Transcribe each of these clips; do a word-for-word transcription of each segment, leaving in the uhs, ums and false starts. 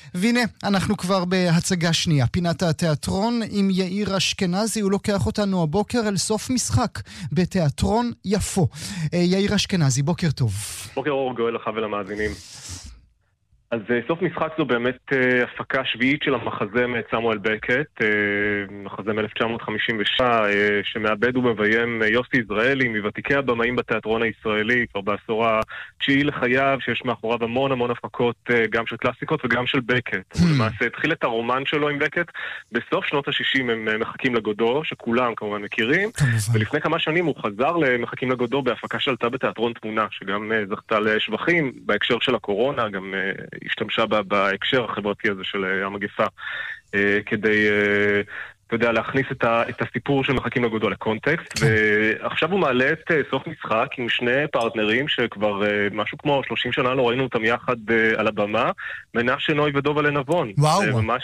והנה, אנחנו כבר בהצגה שנייה. פינת התיאטרון עם יאיר אשכנזי, הוא לוקח אותנו הבוקר אל סוף משחק בתיאטרון יפו. יאיר אשכנזי, בוקר טוב. בוקר אור גואל לך ולמאזינים. אז סוף משחק זו באמת uh, הפקה שביעית של המחזה מאת סמואל בקט, uh, מחזה מ-אלף תשע מאות חמישים ושבע, uh, שמאבד ומביים uh, יוסי יזרעאלי, מוותיקי הבמאים בתיאטרון הישראלי, כבר בעשור התשיעי לחייו, שיש מאחוריו המון המון הפקות, uh, גם של קלאסיקות וגם של בקט. Hmm. הוא למעשה התחיל את הרומן שלו עם בקט, בסוף שנות ה-שישים הם uh, מחכים לגודו, שכולם כמובן מכירים, ולפני כמה שנים הוא חזר למחכים לגודו בהפקה שעלתה בתיאטרון תמונה, שגם uh, זכתה לשבחים בהקשר של הקורונה, גם uh, השתמשה בה בהקשר החברתי הזה של המגפה, כדי, אתה יודע, להכניס את, ה, את הסיפור של מחכים לגודו לקונטקסט, ועכשיו הוא מעלה את סוף משחק עם שני פרטנרים שכבר משהו כמו שלושים שנה לא ראינו אותם יחד על הבמה, מנשה נוי ודובה לנבון. וואו. ממש...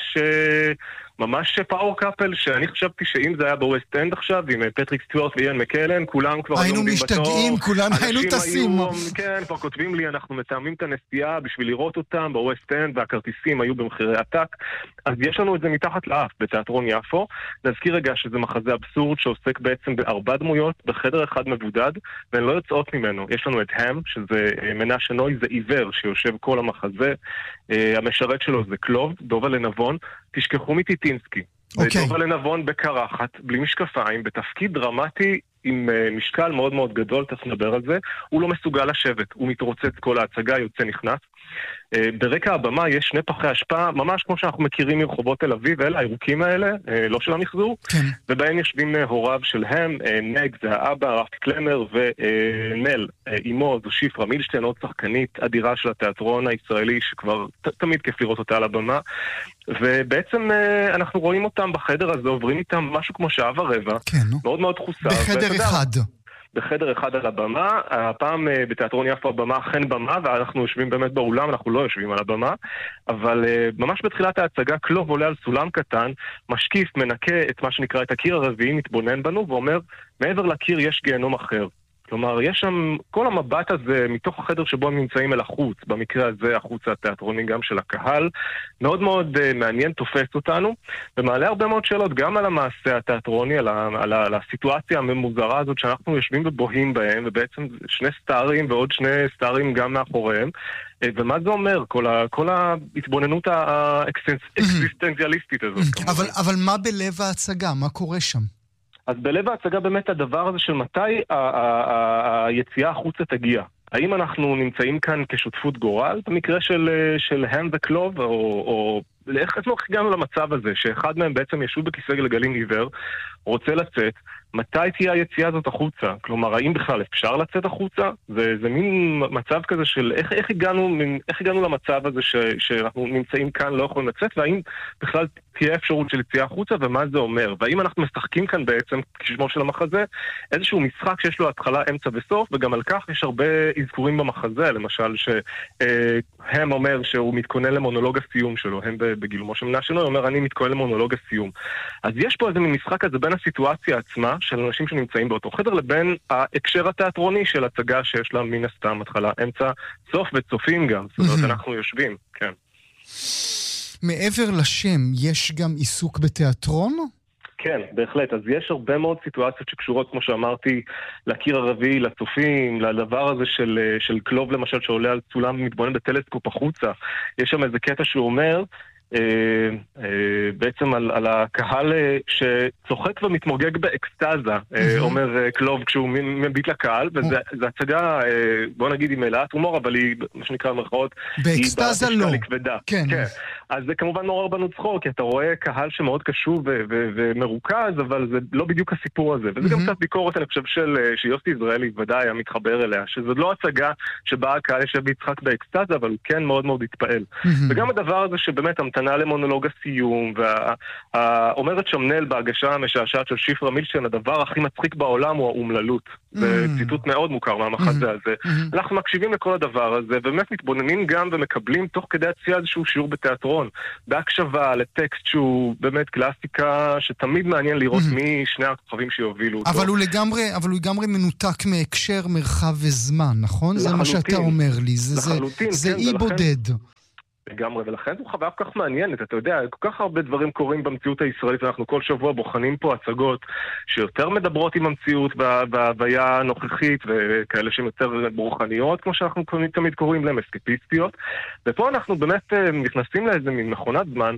ממש פאור קאפל, שאני חשבתי שאם זה היה בווסט אנד עכשיו, עם פטריק סטיוארט ואיין מקלן, כולם כבר היינו משתגעים, כולם היינו טסים. כן, כבר כותבים לי, אנחנו מתאמים את הנסיעה בשביל לראות אותם בווסט אנד, והכרטיסים היו במחירי עתק. אז יש לנו את זה מתחת לאף בתיאטרון יפו. נזכיר רגע שזה מחזה אבסורד שעוסק בעצם בארבע דמויות בחדר אחד מבודד, והן לא יוצאות ממנו. יש לנו את הם, שזה מנשה נוי, זה עיוור שיושב כל המחזה. המשרת שלו זה קלוב, דובה לנבון. תשכחו מטיטינסקי. Okay. דובה לנבון בקרחת, בלי משקפיים, בתפקיד דרמטי עם uh, משקל מאוד מאוד גדול, תכף נדבר על זה. הוא לא מסוגל לשבת, הוא מתרוצץ כל ההצגה, יוצא נכנס. Uh, ברקע הבמה יש שני פחי השפעה, ממש כמו שאנחנו מכירים מרחובות תל אביב, אלה הירוקים האלה, uh, לא של המחזור, כן. ובהם יושבים uh, הוריו שלהם, uh, נג זה האבא, רפי קלמר, ונל, uh, אימו, זו שיפרה מילשטיין, עוד שחקנית אדירה של התיאטרון הישראלי, שכבר ת- תמיד כיף לראות אותה על הבמה, ובעצם uh, אנחנו רואים אותם בחדר הזה, עוברים איתם משהו כמו שעה ורבע, כן, מאוד מאוד דחוסה. בחדר ותדע, אחד. בחדר אחד על הבמה, הפעם בתיאטרון יפו הבמה אכן במה, ואנחנו יושבים באמת באולם, אנחנו לא יושבים על הבמה, אבל ממש בתחילת ההצגה קלוב עולה על סולם קטן, משקיף, מנקה את מה שנקרא את הקיר הרביעי, מתבונן בנו ואומר, מעבר לקיר יש גיהנום אחר. כלומר, יש שם, כל המבט הזה מתוך החדר שבו הם נמצאים אל החוץ, במקרה הזה החוץ התיאטרוני גם של הקהל, מאוד מאוד uh, מעניין, תופס אותנו, ומעלה הרבה מאוד שאלות גם על המעשה התיאטרוני, על, ה, על, ה, על הסיטואציה הממוזרה הזאת שאנחנו יושבים ובוהים בהם, ובעצם שני סטארים ועוד שני סטארים גם מאחוריהם, uh, ומה זה אומר? כל, ה, כל ההתבוננות האקסיסטנציאליסטית הזאת. אבל, אבל מה בלב ההצגה? מה קורה שם? אז בלב ההצגה באמת הדבר הזה של מתי היציאה החוצה תגיע. האם אנחנו נמצאים כאן כשותפות גורל, במקרה של, של הם וקלוב, או, או איך אנחנו הגענו למצב הזה, שאחד מהם בעצם ישוב בכיסא גלגלים עיוור, רוצה לצאת, מתי תהיה היציאה הזאת החוצה? כלומר, האם בכלל אפשר לצאת החוצה? זה, זה מין מצב כזה של איך, איך, הגענו, איך הגענו למצב הזה ש, שאנחנו נמצאים כאן, לא יכולים לצאת, והאם בכלל תהיה אפשרות של יציאה החוצה, ומה זה אומר? והאם אנחנו משחקים כאן בעצם, כשמו של המחזה, איזשהו משחק שיש לו התחלה, אמצע וסוף, וגם על כך יש הרבה אזכורים במחזה, למשל שהם אומר שהוא מתכונן למונולוג הסיום שלו, הם בגילומו של מנשה נוי, אומר אני מתכונן למונולוג הסיום. אז יש פה איזה משחק הזה בין הסיטואציה עצמה, של אנשים שנמצאים באותו חדר, לבין ההקשר התיאטרוני של הצגה שיש לה מן הסתם התחלה, אמצע, סוף וצופים גם. זאת אומרת, אנחנו יושבים, כן. מעבר לשם, יש גם עיסוק בתיאטרון? כן, בהחלט. אז יש הרבה מאוד סיטואציות שקשורות, כמו שאמרתי, לקיר הרביעי, לצופים, לדבר הזה של, של קלוב למשל, שעולה על צולם ומתבונן בטלסקופ החוצה. יש שם איזה קטע שהוא אומר, בעצם על, על הקהל שצוחק ומתמוגג באקסטאזה, אומר קלוב כשהוא מביט לקהל, וזה הצגה, בוא נגיד היא מלאת הומור, אבל היא, מה שנקרא במרכאות, באקסטאזה לא. כן. אז זה כמובן מעורר בנו צחוק, כי אתה רואה קהל שמאוד קשוב ומרוכז, אבל זה לא בדיוק הסיפור הזה. וזה גם קצת ביקורת, אני חושב, שיוסי יזרעאלי ודאי היה מתחבר אליה, שזו לא הצגה שבה הקהל ישב ויצחק באקסטאזה, אבל הוא כן מאוד מאוד התפעל. וגם הדבר הזה שבאמת המתנה למונולוג הסיום, ואומרת שמנל בהגשה המשעשעת של שיפרה מילשטיין, הדבר הכי מצחיק בעולם הוא האומללות. זה ציטוט מאוד מוכר מהמחזה הזה. אנחנו מקשיבים לכל הדבר הזה, ובאמת מתבוננים גם ומקבלים תוך כדי הצפייה איזשהו שיעור בתיאטרון, בהקשבה לטקסט שהוא באמת קלאסיקה, שתמיד מעניין לראות מי שני הכוכבים שיובילו אותו. אבל הוא לגמרי, אבל הוא לגמרי מנותק מהקשר, מרחב וזמן, נכון? זה מה שאתה אומר לי. זה אי בודד. לגמרי, ולכן זו חוויה כל כך מעניינת, אתה יודע, כל כך הרבה דברים קורים במציאות הישראלית, ואנחנו כל שבוע בוחנים פה הצגות שיותר מדברות עם המציאות בהוויה הנוכחית, וכאלה שהן יותר ברוחניות, כמו שאנחנו תמיד קוראים להן, אסקפיסטיות, ופה אנחנו באמת נכנסים לאיזה מין מכונת זמן,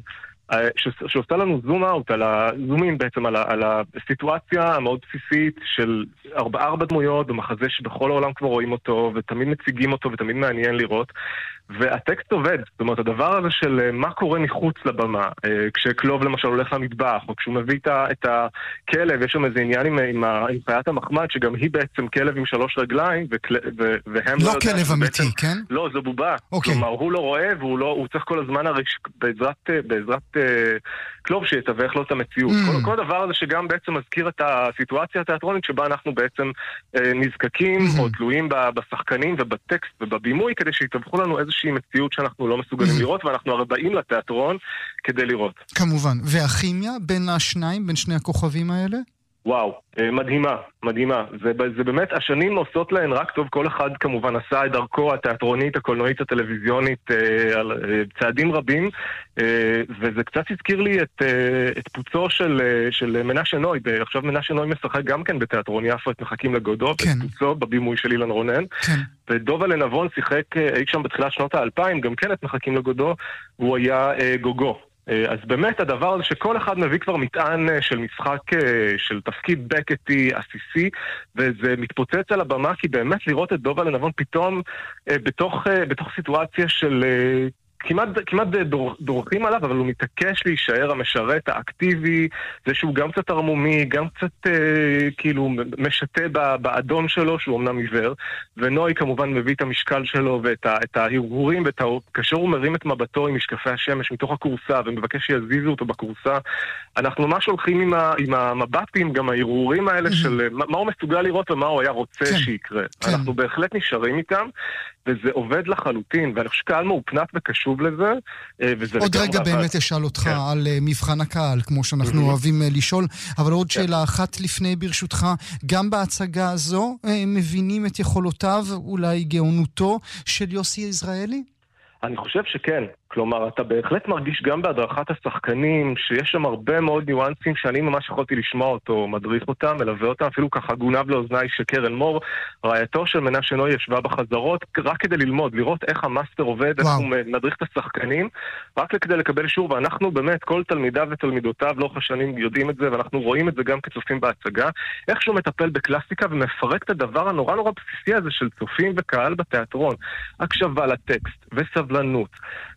שעושה לנו זום אאוט, על הזומים בעצם, על, על הסיטואציה המאוד בסיסית של ארבע, ארבע דמויות במחזה שבכל העולם כבר רואים אותו, ותמיד מציגים אותו, ותמיד מעניין לראות, והטקסט עובד. זאת אומרת, הדבר הזה של מה קורה מחוץ לבמה, כשקלוב למשל הולך למטבח, או כשהוא מביא את הכלב, יש שם איזה עניין עם, עם, עם חיית המחמד, שגם היא בעצם כלב עם שלוש רגליים, וכל, ו, והם לא לא כלב אמיתי, כן? לא, זו בובה. Okay. כלומר, הוא לא רואה, והוא לא, הוא צריך כל הזמן הריש, בעזרת, בעזרת קלוב שיתווך לו את המציאות. Mm. כל, כל הדבר הזה שגם בעצם מזכיר את הסיטואציה התיאטרונית שבה אנחנו בעצם אה, נזקקים mm-hmm. או תלויים בשחקנים ובטקסט ובבימוי כדי שיתווכו לנו איזושהי מציאות שאנחנו לא מסוגלים mm-hmm. לראות, ואנחנו הרי באים לתיאטרון כדי לראות. כמובן. והכימיה בין השניים, בין שני הכוכבים האלה? וואו, מדהימה, מדהימה. זה, זה באמת, השנים עושות להן רק טוב, כל אחד כמובן עשה את דרכו התיאטרונית, הקולנועית, הטלוויזיונית, אה, על אה, צעדים רבים, אה, וזה קצת הזכיר לי את, אה, את פוצו של, אה, של מנשה נוי, עכשיו מנשה נוי משחק גם כן בתיאטרון יפו, את מחכים לגודו, כן. את פוצו בבימוי של אילן רונן, כן. ודובה לנבון שיחק אי שם בתחילת שנות האלפיים, גם כן את מחכים לגודו, והוא היה אה, גוגו. אז באמת הדבר הזה שכל אחד מביא כבר מטען של משחק, של תפקיד בקטי, עסיסי, וזה מתפוצץ על הבמה, כי באמת לראות את דובה לנבון פתאום בתוך, בתוך סיטואציה של כמעט, כמעט דור, דורכים עליו, אבל הוא מתעקש להישאר המשרת האקטיבי, זה שהוא גם קצת הרמומי, גם קצת אה, כאילו משתה באדון שלו, שהוא אמנם עיוור, ונוי כמובן מביא את המשקל שלו ואת ה, את ההרהורים, ואת ה, כאשר הוא מרים את מבטו עם משקפי השמש מתוך הקורסה, ומבקש שיזיזו אותו בקורסה, אנחנו ממש הולכים עם, ה, עם המבטים, גם ההרהורים האלה של מה, מה הוא מסוגל לראות ומה הוא היה רוצה כן. שיקרה. כן. אנחנו בהחלט נשארים איתם, וזה עובד לחלוטין, ואני חושב שקהל מאופנת וקשוב לזה, וזה עוד רגע באמת אשאל אותך כן. על מבחן הקהל, כמו שאנחנו mm-hmm. אוהבים לשאול, אבל עוד כן. שאלה אחת לפני ברשותך, גם בהצגה הזו מבינים את יכולותיו, אולי גאונותו של יוסי יזרעאלי? אני חושב שכן. כלומר, אתה בהחלט מרגיש גם בהדרכת השחקנים, שיש שם הרבה מאוד ניואנסים שאני ממש יכולתי לשמוע אותו, מדריך אותם, מלווה אותם, אפילו ככה גונב לאוזניי שקרן מור, רעייתו של מנשה נוי ישבה בחזרות, רק כדי ללמוד, לראות איך המאסטר עובד, איך הוא מדריך את השחקנים, רק כדי לקבל שור, ואנחנו באמת, כל תלמידיו ותלמידותיו לאורך השנים יודעים את זה, ואנחנו רואים את זה גם כצופים בהצגה, איך שהוא מטפל בקלאסיקה ומפרק את הדבר הנורא נורא בסיסי הזה של צופים וקהל בתיאטרון, הקשבה לטקסט וסבלנות.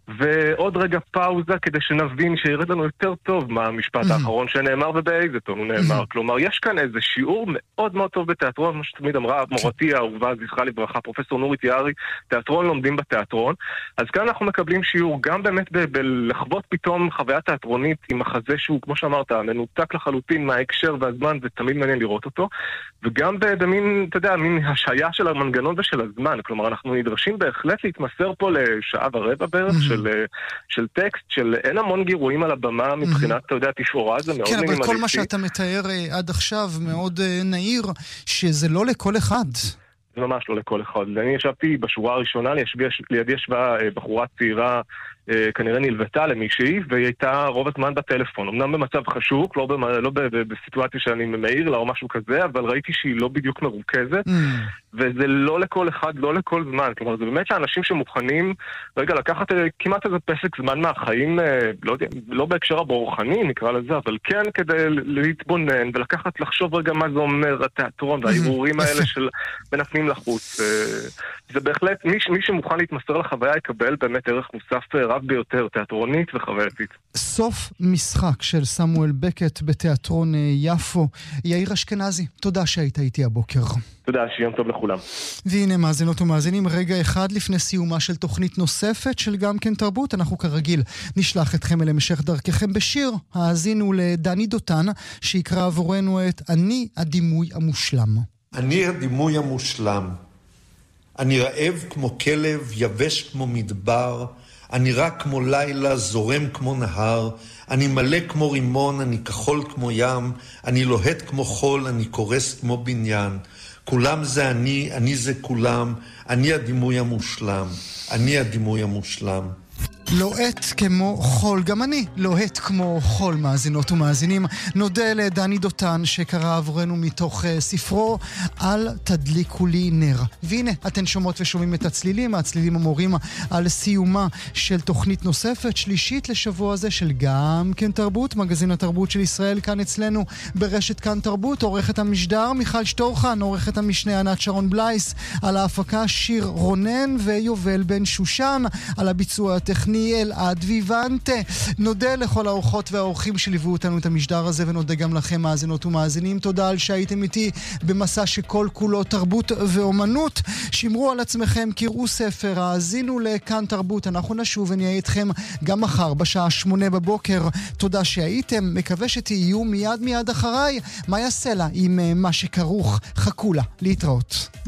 ועוד רגע פאוזה כדי שנבין שירד לנו יותר טוב מה המשפט האחרון שנאמר ובאיזה טון הוא נאמר. כלומר, יש כאן איזה שיעור מאוד מאוד טוב בתיאטרון, כמו שתמיד אמרה מורתי האהובה, זכרה לברכה, פרופסור נורית יערי, תיאטרון לומדים בתיאטרון. אז כאן אנחנו מקבלים שיעור גם באמת ב- בלחוות פתאום חוויה תיאטרונית עם מחזה שהוא, כמו שאמרת, מנותק לחלוטין מההקשר והזמן, זה תמיד מעניין לראות אותו. וגם במין, אתה יודע, מין השהיה של המנגנון ושל הזמן. כלומר, אנחנו נדרשים בהחלט להתמסר פה לשעה ורבע בערך של של, של טקסט, של אין המון גירויים על הבמה מבחינת, אתה יודע, תפאורה, זה מאוד כן, מינימליסטי. אבל כל מה שאתה מתאר עד עכשיו מאוד נעיר, שזה לא לכל אחד. זה ממש לא לכל אחד. אני ישבתי בשורה הראשונה, לידי ישבה בחורה צעירה, כנראה נלוותה למישהי, והיא הייתה רוב הזמן בטלפון. אמנם במצב חשוק, לא, במ... לא ב... בסיטואציה שאני מעיר לה או משהו כזה, אבל ראיתי שהיא לא בדיוק מרוכזת, mm. וזה לא לכל אחד, לא לכל זמן. כלומר, זה באמת לאנשים שמוכנים, רגע, לקחת כמעט איזה פסק זמן מהחיים, לא יודע, לא בהקשר הרוחני, נקרא לזה, אבל כן כדי להתבונן, ולקחת, לחשוב רגע מה זה אומר התיאטרון, והעיבורים האלה של בין הפנים לחוץ. זה בהחלט, מי, מי שמוכן להתמסר לחוויה יקבל באמת ערך מוסף רב ביותר, תיאטרונית וחווייתית. סוף משחק של סמואל בקט בתיאטרון יפו. יאיר אשכנזי, תודה שהיית איתי הבוקר. תודה, שיום טוב לכולם. והנה מאזינות ומאזינים, רגע אחד לפני סיומה של תוכנית נוספת של גם כן תרבות, אנחנו כרגיל נשלח אתכם אל המשך דרככם בשיר. האזינו לדני דותן שיקרא עבורנו את אני הדימוי המושלם. אני הדימוי המושלם. אני רעב כמו כלב, יבש כמו מדבר, אני רק כמו לילה, זורם כמו נהר, אני מלא כמו רימון, אני כחול כמו ים, אני לוהט כמו חול, אני קורס כמו בניין. כולם זה אני, אני זה כולם, אני הדימוי המושלם, אני הדימוי המושלם. לוהט כמו חול, גם אני לוהט כמו חול, מאזינות ומאזינים. נודה לדני דותן שקרא עבורנו מתוך uh, ספרו אל תדליקו לי נר. והנה, אתן שומעות ושומעים את הצלילים, הצלילים המורים על סיומה של תוכנית נוספת, שלישית לשבוע הזה של גם כן תרבות, מגזין התרבות של ישראל כאן אצלנו ברשת כאן תרבות. עורכת המשדר מיכל שטורחן, עורכת המשנה ענת שרון בלייס, על ההפקה שיר רונן ויובל בן שושן, על הביצוע הטכני אלעד ויוונטה. נודה לכל האורחות והאורחים שליוו אותנו את המשדר הזה, ונודה גם לכם מאזינות ומאזינים. תודה על שהייתם איתי במסע שכל כולו תרבות ואומנות. שמרו על עצמכם, קראו ספר, האזינו לכאן תרבות. אנחנו נשוב ונהיה איתכם גם מחר בשעה שמונה בבוקר. תודה שהייתם, מקווה שתהיו מיד מיד אחריי. מה יעשה לה עם מה שכרוך? חכו לה, להתראות.